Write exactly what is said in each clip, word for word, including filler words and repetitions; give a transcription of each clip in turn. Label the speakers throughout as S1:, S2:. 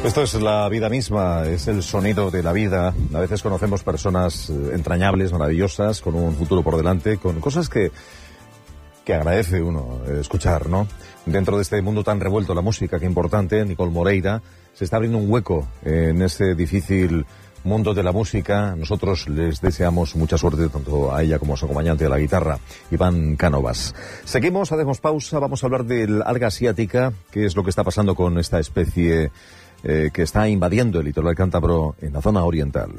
S1: Esto es la vida misma, es el sonido de la vida. A veces conocemos personas entrañables, maravillosas, con un futuro por delante, con cosas que, que agradece uno escuchar, ¿no? Dentro de este mundo tan revuelto, la música, que importante, Nicole Moreira, se está abriendo un hueco en ese difícil mundo de la música. Nosotros les deseamos mucha suerte tanto a ella como a su acompañante de la guitarra, Iván Cánovas. Seguimos, hacemos pausa, vamos a hablar del alga asiática, qué es lo que está pasando con esta especie eh, que está invadiendo el litoral cántabro en la zona oriental.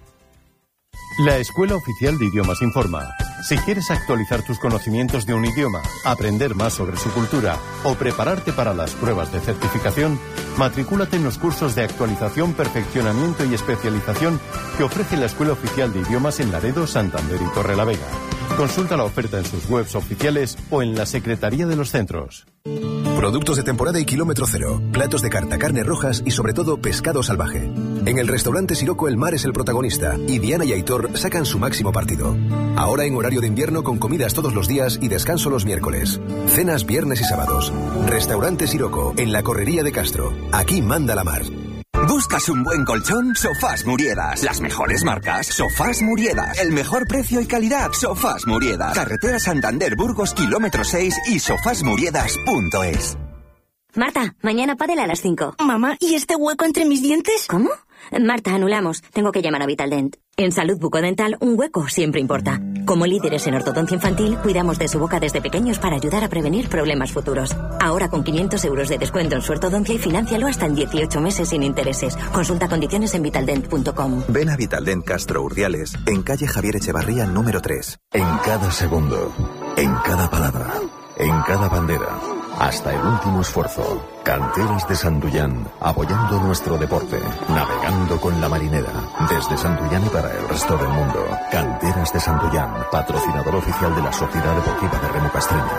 S2: La Escuela Oficial de Idiomas informa. Si quieres actualizar tus conocimientos de un idioma, aprender más sobre su cultura o prepararte para las pruebas de certificación, matricúlate en los cursos de actualización, perfeccionamiento y especialización que ofrece la Escuela Oficial de Idiomas en Laredo, Santander y Torrelavega. Consulta la oferta en sus webs oficiales o en la Secretaría de los Centros.
S3: Productos de temporada y kilómetro cero, platos de carta, carnes rojas y sobre todo pescado salvaje. En el restaurante Siroco el mar es el protagonista y Diana y Aitor sacan su máximo partido. Ahora en horario de invierno con comidas todos los días y descanso los miércoles. Cenas viernes y sábados. Restaurante Siroco en la Correría de Castro. Aquí manda la mar.
S4: ¿Buscas un buen colchón? Sofás Muriedas. Las mejores marcas. Sofás Muriedas. El mejor precio y calidad. Sofás Muriedas. Carretera Santander Burgos, kilómetro seis y sofás muriedas punto es.
S5: Marta, mañana pádel a las cinco.
S6: Mamá, ¿y este hueco entre mis dientes?
S5: ¿Cómo? Marta, anulamos. Tengo que llamar a Vitaldent. En salud bucodental, un hueco siempre importa. Como líderes en ortodoncia infantil, cuidamos de su boca desde pequeños para ayudar a prevenir problemas futuros. Ahora con quinientos euros de descuento en su ortodoncia y financialo hasta en dieciocho meses sin intereses. Consulta condiciones en vitaldent punto com.
S7: Ven a Vitaldent Castro Urdiales, en calle Javier Echevarría número tres.
S8: En cada segundo, en cada palabra, en cada bandera, hasta el último esfuerzo. Canteras de Santullán, apoyando nuestro deporte, navegando con la marinera, desde Santullán y para el resto del mundo. Canteras de Santullán, patrocinador oficial de la Sociedad Deportiva de Remo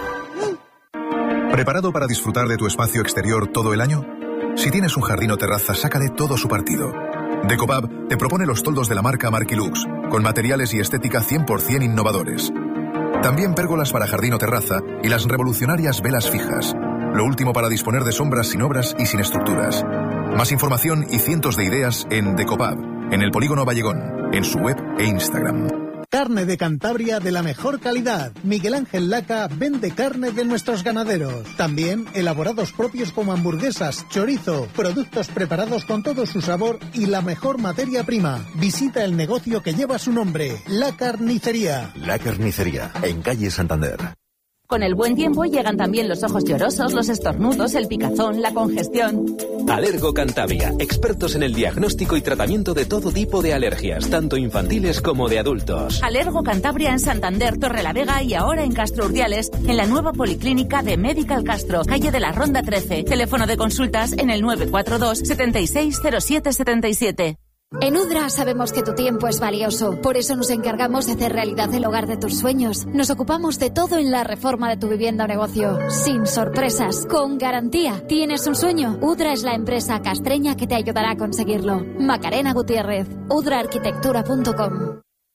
S8: Castreña.
S3: ¿Preparado para disfrutar de tu espacio exterior todo el año? Si tienes un jardín o terraza, sácale todo su partido. Decopab te propone los toldos de la marca Marquilux, con materiales y estética cien por ciento innovadores. También pérgolas para jardín o terraza y las revolucionarias velas fijas. Lo último para disponer de sombras sin obras y sin estructuras. Más información y cientos de ideas en Decopab, en el Polígono Vallegón, en su web e Instagram.
S9: Carne de Cantabria de la mejor calidad. Miguel Ángel Laca vende carne de nuestros ganaderos. También elaborados propios como hamburguesas, chorizo, productos preparados con todo su sabor y la mejor materia prima. Visita el negocio que lleva su nombre, La Carnicería.
S8: La Carnicería, en calle Santander.
S10: Con el buen tiempo llegan también los ojos llorosos, los estornudos, el picazón, la congestión.
S11: Alergo Cantabria, expertos en el diagnóstico y tratamiento de todo tipo de alergias, tanto infantiles como de adultos.
S10: Alergo Cantabria en Santander, Torrelavega y ahora en Castro Urdiales, en la nueva policlínica de Medical Castro, calle de la Ronda trece. Teléfono de consultas en el nueve cuatro dos, setenta y seis cero siete setenta y siete.
S12: En Udra sabemos que tu tiempo es valioso, por eso nos encargamos de hacer realidad el hogar de tus sueños. Nos ocupamos de todo en la reforma de tu vivienda o negocio, sin sorpresas, con garantía. ¿Tienes un sueño? Udra es la empresa castreña que te ayudará a conseguirlo. Macarena Gutiérrez, udra arquitectura punto com.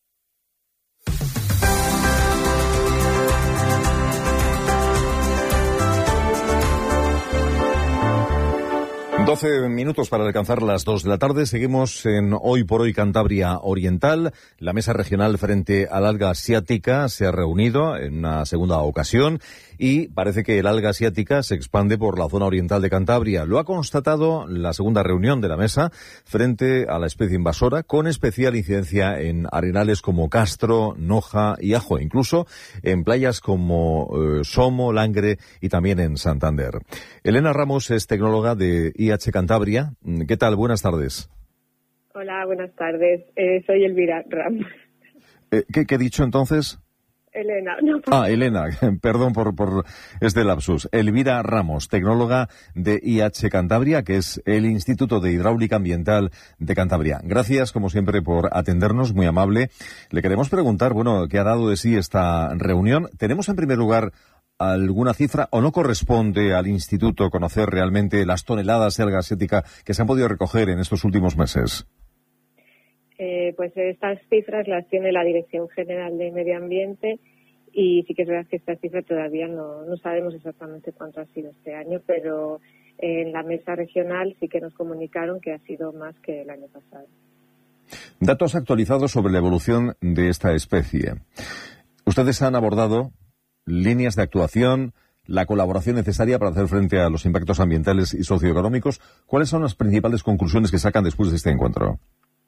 S1: doce minutos para alcanzar las dos de la tarde. Seguimos en Hoy por Hoy Cantabria Oriental. La mesa regional frente al alga asiática se ha reunido en una segunda ocasión y parece que el alga asiática se expande por la zona oriental de Cantabria. Lo ha constatado la segunda reunión de la mesa frente a la especie invasora, con especial incidencia en arenales como Castro, Noja y Ajo, incluso en playas como eh, Somo, Langre y también en Santander. Elena Ramos es tecnóloga de I H Cantabria. ¿Qué tal? Buenas tardes.
S13: Hola, buenas tardes. Eh, soy Elvira Ramos.
S1: Eh, ¿qué, ¿Qué he dicho entonces?
S13: Elena. No,
S1: ah, Elena, perdón por, por este lapsus. Elvira Ramos, tecnóloga de I H Cantabria, que es el Instituto de Hidráulica Ambiental de Cantabria. Gracias, como siempre, por atendernos, muy amable. Le queremos preguntar, bueno, ¿qué ha dado de sí esta reunión? Tenemos, en primer lugar, alguna cifra, o no corresponde al Instituto conocer realmente las toneladas de alga asiática que se han podido recoger en estos últimos meses?
S13: Eh, pues estas cifras las tiene la Dirección General de Medio Ambiente y sí que es verdad que estas cifras todavía no, no sabemos exactamente cuánto ha sido este año, pero en la mesa regional sí que nos comunicaron que ha sido más que el año pasado.
S1: Datos actualizados sobre la evolución de esta especie. Ustedes han abordado líneas de actuación, la colaboración necesaria para hacer frente a los impactos ambientales y socioeconómicos. ¿Cuáles son las principales conclusiones que sacan después de este encuentro?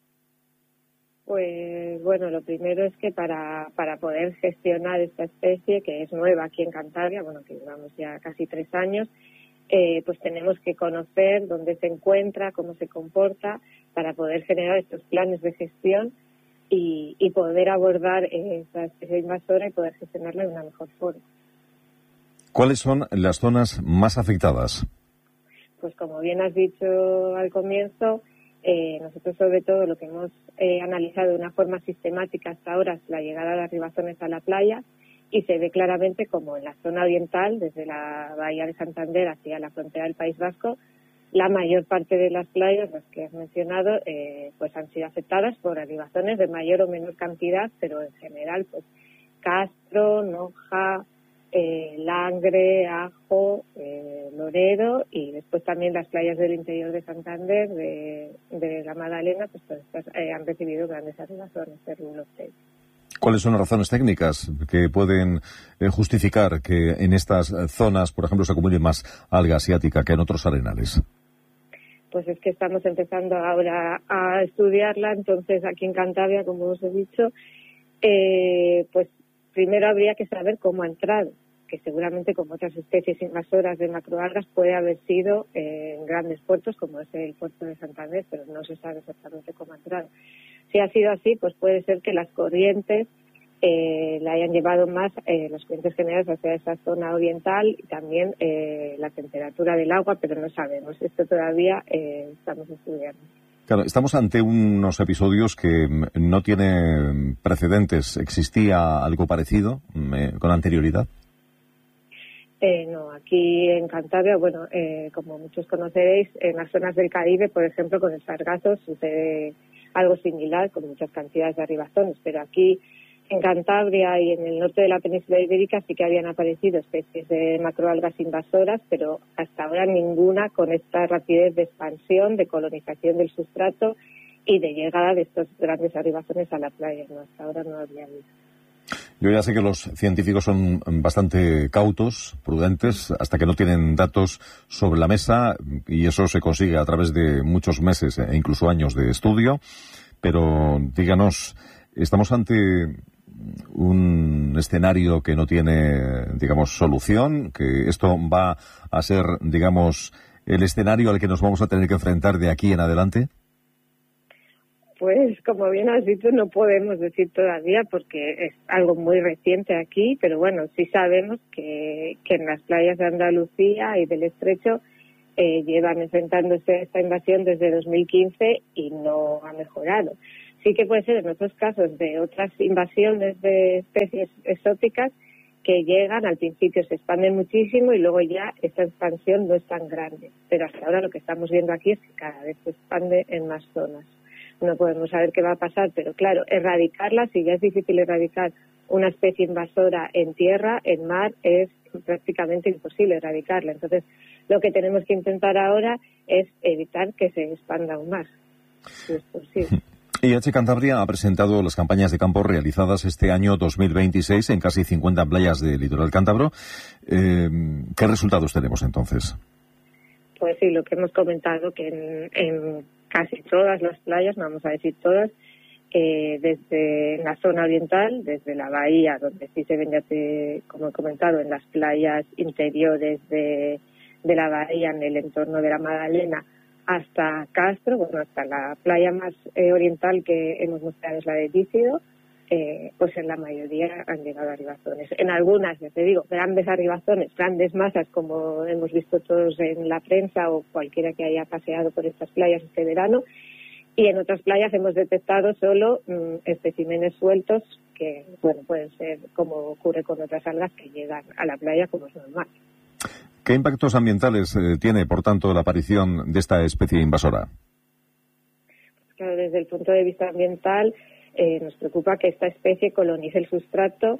S13: Pues bueno, lo primero es que para, para poder gestionar esta especie, que es nueva aquí en Cantabria, bueno, que llevamos ya casi tres años, eh, pues tenemos que conocer dónde se encuentra, cómo se comporta, para poder generar estos planes de gestión y, y poder abordar eh, esta especie invasora y poder gestionarla de una mejor forma.
S1: ¿Cuáles son las zonas más afectadas?
S13: Pues como bien has dicho al comienzo, eh, nosotros sobre todo lo que hemos eh, analizado de una forma sistemática hasta ahora es la llegada de arribazones a la playa, y se ve claramente como en la zona oriental, desde la bahía de Santander hacia la frontera del País Vasco, la mayor parte de las playas, las que has mencionado, eh, pues han sido afectadas por arribazones de mayor o menor cantidad, pero en general, pues Castro, Noja, eh, Langre, Ajo, eh, Loredo, y después también las playas del interior de Santander, de, de la Magdalena, pues, pues estas, eh, han recibido grandes arribazones de rulostes.
S1: ¿Cuáles son las razones técnicas que pueden eh, justificar que en estas zonas, por ejemplo, se acumule más alga asiática que en otros arenales?
S13: Pues es que estamos empezando ahora a estudiarla, entonces aquí en Cantabria, como os he dicho, eh, pues primero habría que saber cómo ha entrado, que seguramente como otras especies invasoras de macroalgas puede haber sido eh, en grandes puertos, como es el puerto de Santander, pero no se sabe exactamente cómo ha entrado. Si ha sido así, pues puede ser que las corrientes eh, la hayan llevado más, eh, las corrientes generales hacia esa zona oriental, y también eh, la temperatura del agua, pero no sabemos. Esto todavía eh, estamos estudiando.
S1: Claro, estamos ante unos episodios que no tienen precedentes. ¿Existía algo parecido eh, con anterioridad?
S13: Eh, no, aquí en Cantabria, bueno, eh, como muchos conoceréis, en las zonas del Caribe, por ejemplo, con el sargazo sucede algo similar, con muchas cantidades de arribazones, pero aquí en Cantabria y en el norte de la península ibérica sí que habían aparecido especies de macroalgas invasoras, pero hasta ahora ninguna con esta rapidez de expansión, de colonización del sustrato y de llegada de estos grandes arribazones a la playa. No, hasta ahora no había visto.
S1: Yo ya sé que los científicos son bastante cautos, prudentes, hasta que no tienen datos sobre la mesa, y eso se consigue a través de muchos meses e incluso años de estudio. Pero díganos, ¿estamos ante un escenario que no tiene, digamos, solución? ¿Que esto va a ser, digamos, el escenario al que nos vamos a tener que enfrentar de aquí en adelante?
S13: Pues, como bien has dicho, no podemos decir todavía porque es algo muy reciente aquí, pero bueno, sí sabemos que, que en las playas de Andalucía y del Estrecho eh, llevan enfrentándose a esta invasión desde dos mil quince y no ha mejorado. Sí que puede ser en otros casos de otras invasiones de especies exóticas que llegan, al principio se expanden muchísimo y luego ya esta expansión no es tan grande. Pero hasta ahora lo que estamos viendo aquí es que cada vez se expande en más zonas. No podemos saber qué va a pasar, pero claro, erradicarla, si ya es difícil erradicar una especie invasora en tierra, en mar, es prácticamente imposible erradicarla. Entonces, lo que tenemos que intentar ahora es evitar que se expanda aún más, si es posible.
S1: I H Cantabria ha presentado las campañas de campo realizadas este año dos mil veintiséis en casi cincuenta playas del litoral cántabro. Eh, ¿Qué resultados tenemos entonces?
S13: Pues sí, lo que hemos comentado, que en, en casi todas las playas, no vamos a decir todas, eh, desde la zona oriental, desde la bahía, donde sí se ven, ya te, como he comentado, en las playas interiores de, de la bahía, en el entorno de la Magdalena, hasta Castro, bueno, hasta la playa más eh, oriental que hemos mostrado es la de Dícido, eh, pues en la mayoría han llegado arribazones. En algunas, ya te digo, grandes arribazones, grandes masas, como hemos visto todos en la prensa o cualquiera que haya paseado por estas playas este verano, y en otras playas hemos detectado solo mmm, especímenes sueltos que, bueno, pueden ser como ocurre con otras algas que llegan a la playa como es normal.
S1: ¿Qué impactos ambientales eh, tiene, por tanto, la aparición de esta especie invasora?
S13: Pues claro, desde el punto de vista ambiental, eh, nos preocupa que esta especie colonice el sustrato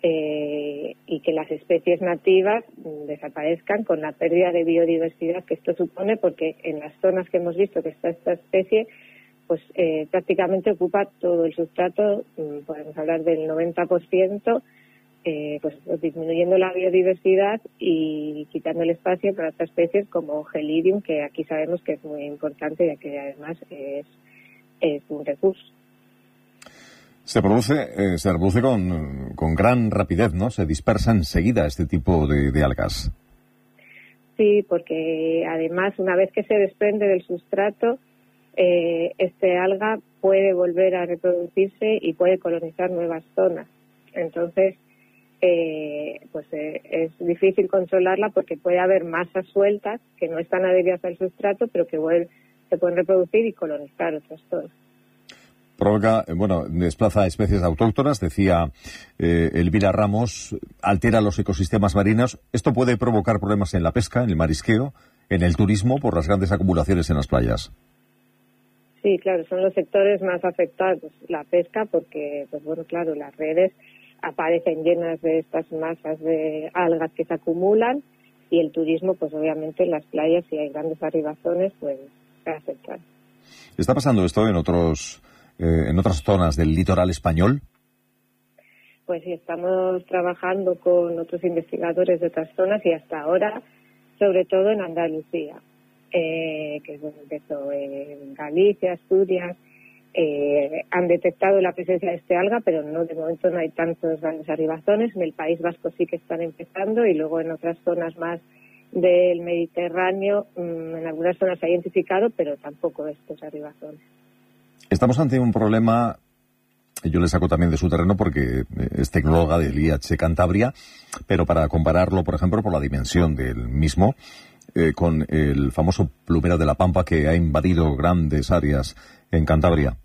S13: eh, y que las especies nativas desaparezcan con la pérdida de biodiversidad que esto supone, porque en las zonas que hemos visto que está esta especie, pues eh, prácticamente ocupa todo el sustrato, podemos hablar del noventa por ciento, eh, pues disminuyendo la biodiversidad y quitando el espacio para otras especies como Gelidium, que aquí sabemos que es muy importante y que además es, es un recurso.
S1: Se produce, eh, se reproduce con, con gran rapidez, ¿no? Se dispersa enseguida este tipo de, de algas.
S13: Sí, porque además una vez que se desprende del sustrato, eh, este alga puede volver a reproducirse y puede colonizar nuevas zonas. Entonces, eh, pues eh, es difícil controlarla porque puede haber masas sueltas que no están adheridas al sustrato, pero que vuelven, se pueden reproducir y colonizar otras zonas.
S1: Provoca, bueno, desplaza especies autóctonas, decía eh, Elvira Ramos, altera los ecosistemas marinos. Esto puede provocar problemas en la pesca, en el marisqueo, en el turismo, por las grandes acumulaciones en las playas.
S13: Sí, claro, son los sectores más afectados. La pesca, porque, pues bueno, claro, las redes aparecen llenas de estas masas de algas que se acumulan, y el turismo, pues obviamente en las playas, si hay grandes arribazones, pues se afectan.
S1: ¿Está pasando esto en otros... Eh, en otras zonas del litoral español?
S13: Pues sí, estamos trabajando con otros investigadores de otras zonas y hasta ahora, sobre todo en Andalucía, eh, que es donde empezó en Galicia, Asturias, eh, han detectado la presencia de este alga, pero no, de momento no hay tantos grandes arribazones. En el País Vasco sí que están empezando, y luego en otras zonas más del Mediterráneo, mmm, en algunas zonas se ha identificado, pero tampoco estos arribazones.
S1: Estamos ante un problema, yo le saco también de su terreno porque es tecnóloga del I H Cantabria, pero para compararlo, por ejemplo, por la dimensión del mismo, eh, con el famoso plumero de la Pampa que ha invadido grandes áreas en Cantabria.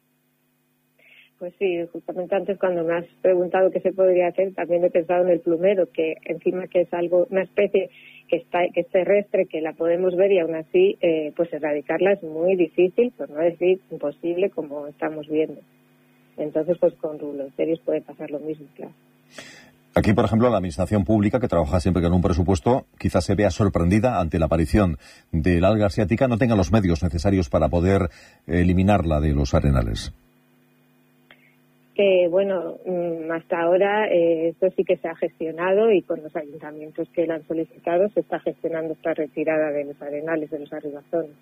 S13: Pues sí, justamente antes cuando me has preguntado qué se podría hacer, también he pensado en el plumero, que encima que es algo, una especie que está que es terrestre, que la podemos ver, y aún así eh, pues erradicarla es muy difícil, por no decir imposible, como estamos viendo. Entonces, pues con rulosterios puede pasar lo mismo, claro.
S1: Aquí, por ejemplo, la administración pública, que trabaja siempre con un presupuesto, quizás se vea sorprendida ante la aparición del alga asiática, no tenga los medios necesarios para poder eliminarla de los arenales.
S13: Eh, bueno, hasta ahora eh, esto sí que se ha gestionado, y con los ayuntamientos que lo han solicitado se está gestionando esta retirada de los arenales, de los arribazones.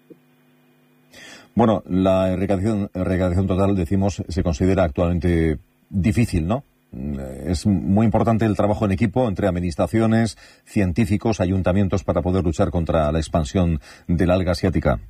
S1: Bueno, la erradicación, erradicación total, decimos, se considera actualmente difícil, ¿no? Es muy importante el trabajo en equipo entre administraciones, científicos, ayuntamientos para poder luchar contra la expansión del alga asiática.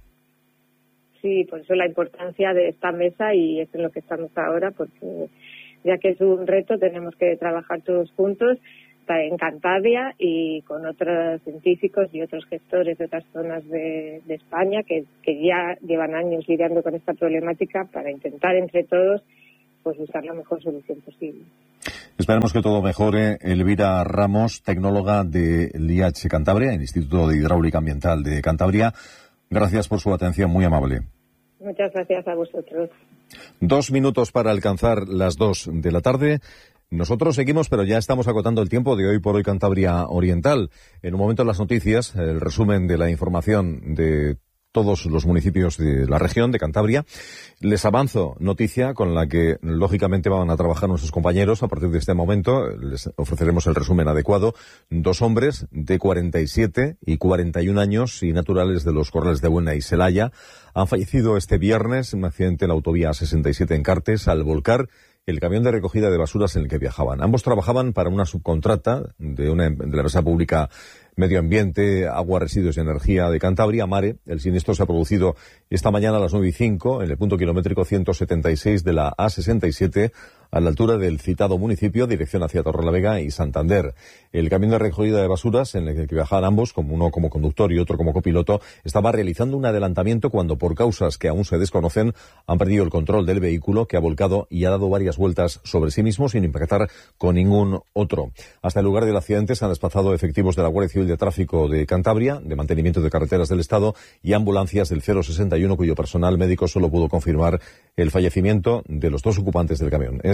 S13: Sí, por eso la importancia de esta mesa, y es en lo que estamos ahora, porque ya que es un reto tenemos que trabajar todos juntos en Cantabria y con otros científicos y otros gestores de otras zonas de, de España que, que ya llevan años lidiando con esta problemática, para intentar entre todos pues buscar la mejor solución posible.
S1: Esperemos que todo mejore. Elvira Ramos, tecnóloga del I H Cantabria, el Instituto de Hidráulica Ambiental de Cantabria. Gracias por su atención, muy amable.
S13: Muchas gracias a vosotros.
S1: Dos minutos para alcanzar las dos de la tarde. Nosotros seguimos, pero ya estamos acotando el tiempo de Hoy por Hoy Cantabria Oriental. En un momento las noticias, el resumen de la información de todos los municipios de la región de Cantabria. Les avanzo noticia con la que lógicamente van a trabajar nuestros compañeros a partir de este momento. Les ofreceremos el resumen adecuado. Dos hombres de cuarenta y siete y cuarenta y un años y naturales de los Corrales de Buena y Celaya han fallecido este viernes en un accidente en la autovía sesenta y siete en Cartes al volcar el camión de recogida de basuras en el que viajaban. Ambos trabajaban para una subcontrata de una de la empresa pública Medio Ambiente, Agua, Residuos y Energía de Cantabria, Mare. El siniestro se ha producido esta mañana a las nueve y cinco en el punto kilométrico ciento setenta y seis de la A sesenta y siete, a la altura del citado municipio, dirección hacia Torrelavega y Santander. El camión de recogida de basuras, en el que viajaban ambos, como uno como conductor y otro como copiloto, estaba realizando un adelantamiento cuando, por causas que aún se desconocen, han perdido el control del vehículo, que ha volcado y ha dado varias vueltas sobre sí mismo sin impactar con ningún otro. Hasta el lugar del accidente se han desplazado efectivos de la Guardia Civil de Tráfico de Cantabria, de Mantenimiento de Carreteras del Estado, y ambulancias del cero sesenta y uno, cuyo personal médico solo pudo confirmar el fallecimiento de los dos ocupantes del camión. Es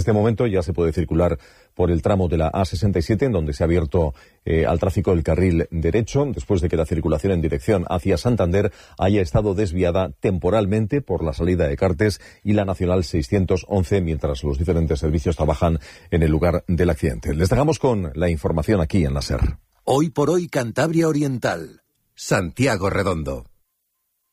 S1: este momento ya se puede circular por el tramo de la A sesenta y siete, en donde se ha abierto eh, al tráfico el carril derecho, después de que la circulación en dirección hacia Santander haya estado desviada temporalmente por la salida de Cartes y la Nacional seiscientos once, mientras los diferentes servicios trabajan en el lugar del accidente. Les dejamos con la información aquí en la SER.
S14: Hoy por hoy, Cantabria Oriental. Santiago Redondo.